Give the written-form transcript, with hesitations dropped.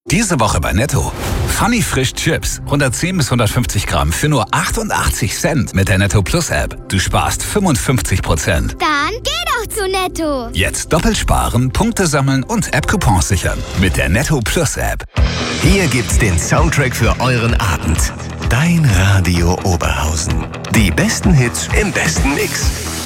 Diese Woche bei Netto. Funny Frisch Chips. 110 bis 150 Gramm für nur 88 Cent mit der Netto Plus App. Du sparst 55%. Dann geh doch zu Netto. Jetzt doppelt sparen, Punkte sammeln und App-Coupons sichern. Mit der Netto Plus App. Hier gibt's den Soundtrack für euren Abend. Dein Radio Oberhausen. Die besten Hits im besten Mix.